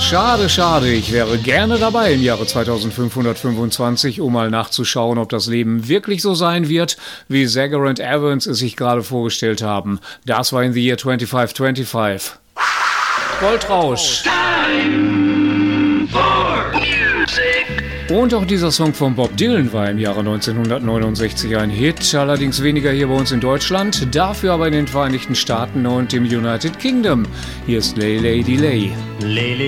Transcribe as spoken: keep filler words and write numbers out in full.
Schade, schade. Ich wäre gerne dabei im Jahre zweitausendfünfhundertfünfundzwanzig, um mal nachzuschauen, ob das Leben wirklich so sein wird, wie Sager und Evans es sich gerade vorgestellt haben. Das war in the year twenty-five twenty-five. Goldrausch. Time for music. Und auch dieser Song von Bob Dylan war im Jahre neunzehnhundertneunundsechzig ein Hit, allerdings weniger hier bei uns in Deutschland, dafür aber in den Vereinigten Staaten und im United Kingdom. Hier ist Lay Lady Lay. Lay